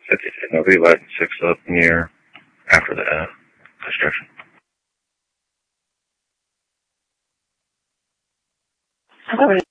Nobody let 6 up near after the destruction. All right.